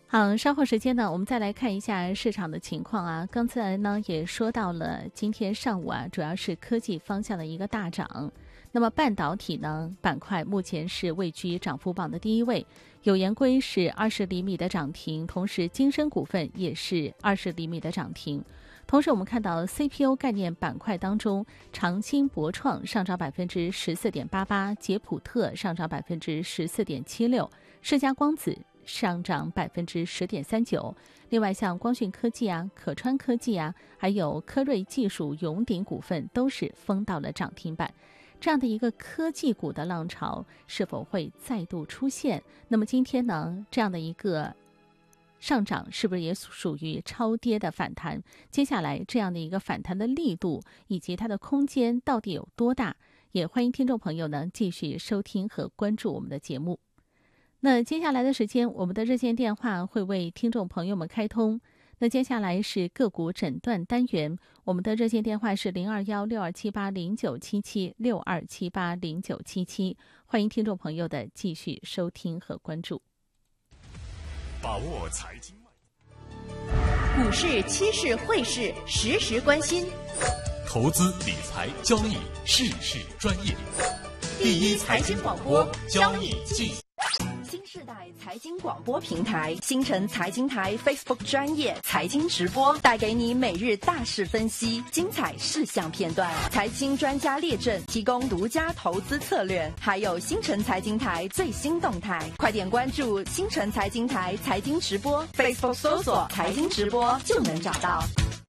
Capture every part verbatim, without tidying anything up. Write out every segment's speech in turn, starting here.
好，稍后时间呢，我们再来看一下市场的情况啊。刚才呢也说到了，今天上午啊，主要是科技方向的一个大涨。那么半导体呢板块目前是位居涨幅榜的第一位，有研硅是二十厘米的涨停，同时金升股份也是二十厘米的涨停。同时我们看到 C P U 概念板块当中，长兴博创上涨百分之十四点八八，捷普特上涨百分之十四点七六，世嘉光子上涨百分之十点三九。另外，像光讯科技啊、可川科技啊，还有科瑞技术、永鼎股份都是封到了涨停板。这样的一个科技股的浪潮是否会再度出现？那么今天呢，这样的一个上涨是不是也属于超跌的反弹？接下来这样的一个反弹的力度以及它的空间到底有多大？也欢迎听众朋友呢继续收听和关注我们的节目。那接下来的时间，我们的热线电话会为听众朋友们开通。那接下来是个股诊断单元，我们的热线电话是零二幺六二七八零九七七六二七八零九七七，欢迎听众朋友的继续收听和关注。 把握财经股市、期市、汇市，时时关心。 投资理财交易，事事专业。第一财经广播，交易技。 新世代财经广播平台新城财经台 Facebook 专业财经直播，带给你每日大事分析、精彩事项片段，财经专家列阵，提供独家投资策略，还有新城财经台最新动态。快点关注新城财经台财经直播 Facebook 搜索财经直播就能找到。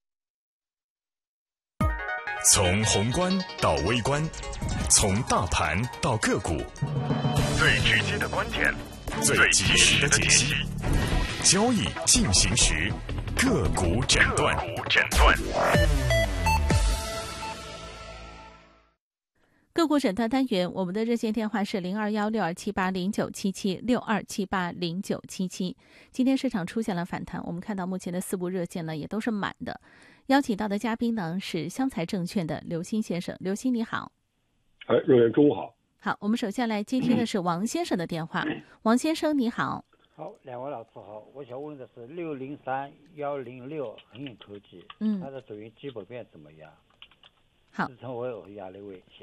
从宏观到微观，从大盘到个股，最直接的观点，最及时的解析，交易进行时，个股诊断。个股诊断。 个股诊断单元，我们的热线电话是零二幺六二七八零九七七六二七八零九七七。今天市场出现了反弹，我们看到目前的四部热线呢也都是满的。邀请到的嘉宾呢是湘财证券的刘鑫先生，刘鑫你好。 哎，热员中午好。 好，我们首先来接听的是王先生的电话。王先生你好。 好，两位老师好，我想问的是六零三幺零六恒影科技， 嗯， 它的走运基本面怎么样？ 好， 支撑位和压力位。